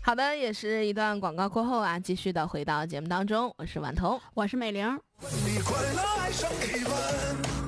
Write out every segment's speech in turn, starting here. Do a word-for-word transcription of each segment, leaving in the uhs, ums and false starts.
好的，也是一段广告过后啊，继续的回到节目当中，我是婉彤， 我是美玲。 你快乐爱上体温。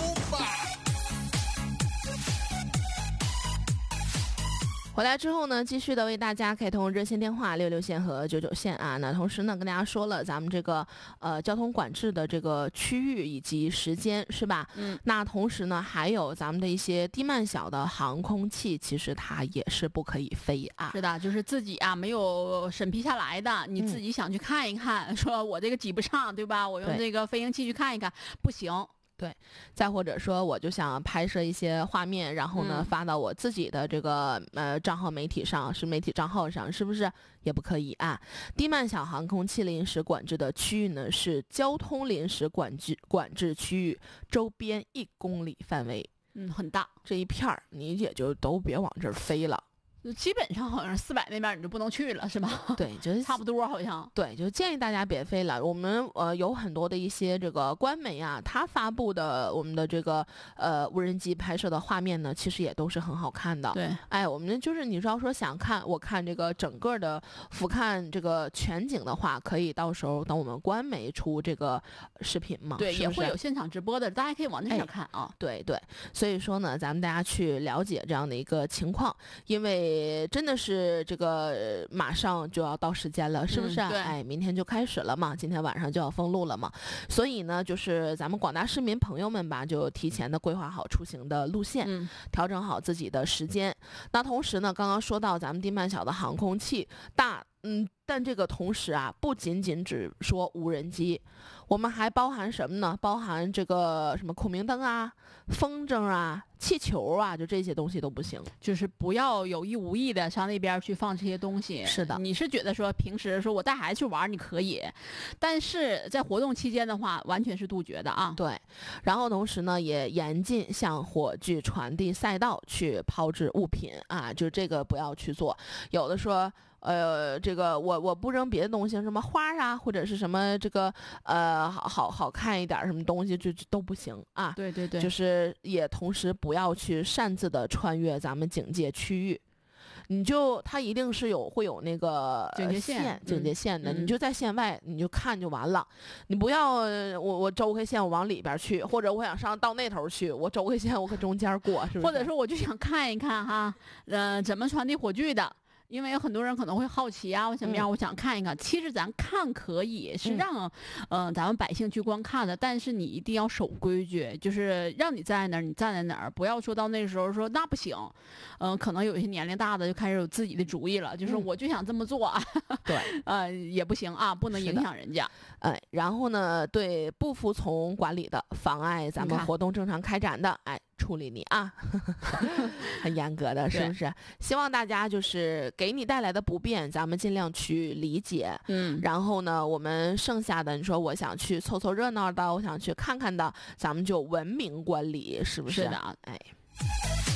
回来之后呢，继续的为大家开通热线电话六六线和九九线啊。那同时呢，跟大家说了咱们这个呃交通管制的这个区域以及时间，是吧？ 嗯。 那同时呢，还有咱们的一些低慢小的航空器，其实它也是不可以飞啊。 是的，就是自己啊没有审批下来的，你自己想去看一看，嗯、说我这个挤不上，对吧？我用这个飞行器去看一看，不行。 对，再或者说，我就想拍摄一些画面，然后呢、嗯、发到我自己的这个呃账号媒体上，是媒体账号上，是不是也不可以啊？低慢小航空器临时管制的区域呢，是交通临时管制管制区域周边一公里范围， 嗯，很大， 这一片儿你也就都别往这儿飞了。 基本上好像四百那边你就不能去了，是吧？ 对，就是差不多，好像。 对，就建议大家别飞了。我们呃有很多的一些这个官媒啊，它发布的我们的这个呃无人机拍摄的画面呢，其实也都是很好看的。 对， 哎，我们就是你知道说想看，我看这个整个的俯瞰这个全景的话，可以到时候等我们官媒出这个视频嘛， 对， 是是也会有现场直播的，大家可以往那上看啊。 哎、对对，所以说呢，咱们大家去了解这样的一个情况，因为。真的是这个马上就要到时间了，是不是、啊嗯、 哎，明天就开始了嘛，今天晚上就要封路了嘛，所以呢，就是咱们广大市民朋友们吧，就提前的规划好出行的路线、 嗯， 调整好自己的时间。那同时呢，刚刚说到咱们低慢小的航空器大。嗯，但这个同时啊，不仅仅只说无人机，我们还包含什么呢？包含这个什么孔明灯啊、风筝啊、气球啊，就这些东西都不行。 就是不要有意无意的上那边去放这些东西。 是的， 你是觉得说平时说我带孩子去玩你可以，但是在活动期间的话，完全是杜绝的啊。 对，然后同时呢，也严禁向火炬传递赛道去抛掷物品啊，就这个不要去做。有的说。呃，这个我我不扔别的东西，什么花啊，或者是什么这个呃好好好看一点什么东西，就就都不行啊。 对对对， 就是也同时不要去擅自的穿越咱们警戒区域。你就它一定是有会有那个警戒线、 警戒线的、 嗯， 你就在线外你就看就完了。你不要我我周开线我往里边去，或者我想上到那头去，我周开线我搁中间过，是不是？ 或者说我就想看一看哈，呃，怎么传递火炬的。因为有很多人可能会好奇啊，我怎么样、嗯？我想看一看。其实咱看可以，是让嗯、呃、咱们百姓去观看的，但是你一定要守规矩，就是让你在哪儿你站在哪儿，不要说到那时候说那不行。嗯、呃，可能有一些年龄大的就开始有自己的主意了，就是我就想这么做啊。 嗯、对， 呃，也不行啊，不能影响人家。 哎，然后呢，对不服从管理的、妨碍咱们活动正常开展的，哎。处理你啊，很严格的，是不是？希望大家就是给你带来的不便，咱们尽量去理解。 嗯， 然后呢，我们剩下的，你说我想去凑凑热闹的，我想去看看的，咱们就文明管理，是不是？ 是的， 哎。